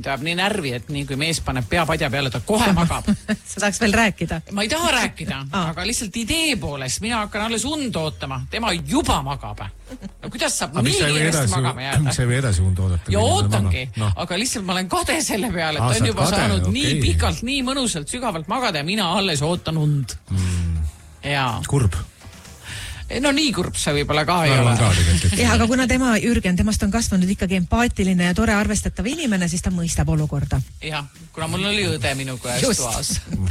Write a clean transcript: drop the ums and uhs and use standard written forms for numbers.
mind ajab nii närvi, et nii kui mees paneb pea padja peale, ta kohe magab. Sa saaks veel rääkida. Ma ei taha rääkida, aga lihtsalt idee poolest mina hakkan alles und ootama. Tema juba magab. No kuidas saab nii kiiresti magama jääda? Mis sa või edasi und oodata? Ja ootangi, aga lihtsalt ma olen kade selle peale, et on juba saanud nii pikalt, nii mõnusalt, sügavalt magada ja mina alles ootan und. Kurb. No nii kurb see võib-olla ka ei ole. Ja, aga kuna Jürgen, temast on kasvanud ikkagi empaatiline ja tore arvestatav inimene, siis ta mõistab olukorda. Jah, kuna mul oli õde minuga ühes toas.